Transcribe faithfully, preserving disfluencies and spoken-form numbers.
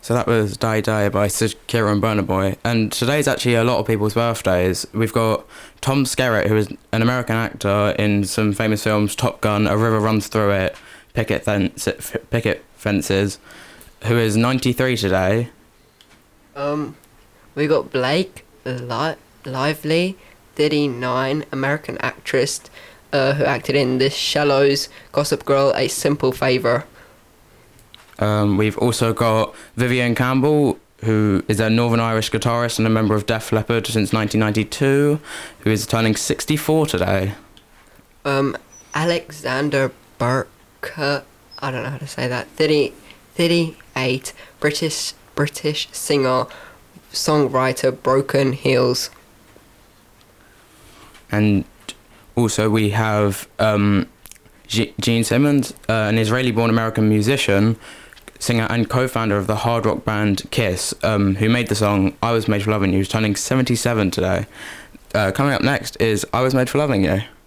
So that was Day Day by Shakira and Burna Boy. And today's actually a lot of people's birthdays. We've got Tom Skerritt, who is an American actor in some famous films, Top Gun, A River Runs Through It, Picket, Fence, Picket Fences, who is ninety-three today. Um, we got Blake Li- Lively, thirty-nine, American actress, uh, who acted in The Shallows, Gossip Girl, A Simple Favor. Um, we've also got Vivian Campbell, who is a Northern Irish guitarist and a member of Def Leppard since nineteen ninety-two, who is turning sixty-four today. Um, Alexander Burke, I don't know how to say that, thirty, thirty-eight, British British singer, songwriter, Broken Hills. And also we have um, G- Gene Simmons, uh, an Israeli-born American musician, singer and co-founder of the hard rock band Kiss, um, who made the song I Was Made for Loving You, who's turning seventy-seven today. Uh, coming up next is I Was Made for Loving You.